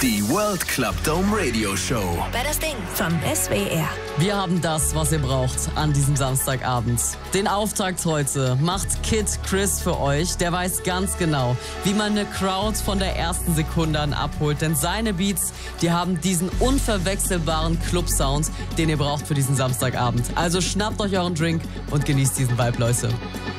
Die World Club Dome Radio Show. Bei das Ding vom SWR. Wir haben das, was ihr braucht an diesem Samstagabend. Den Auftakt heute macht Kid Chris für euch. Der weiß ganz genau, wie man eine Crowd von der ersten Sekunde an abholt. Denn seine Beats, die haben diesen unverwechselbaren Club-Sound, den ihr braucht für diesen Samstagabend. Also schnappt euch euren Drink und genießt diesen Vibe, Leute.